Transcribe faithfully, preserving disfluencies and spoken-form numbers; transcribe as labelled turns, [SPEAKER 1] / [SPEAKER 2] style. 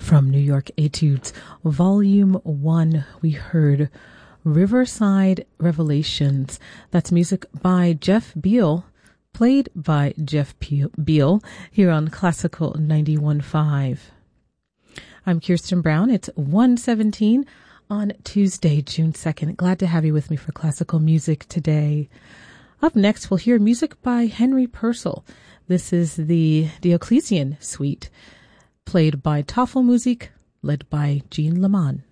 [SPEAKER 1] From New York Etudes, Volume one, we heard Riverside Revelations. That's music by Jeff Beal, played by Jeff Beal, here on Classical ninety-one point five. I'm Kirsten Brown. It's one seventeen on Tuesday, June second. Glad to have you with me for classical music today. Up next, we'll hear music by Henry Purcell. This is the Dioclesian Suite, played by Tafelmusik, led by Jean Leman.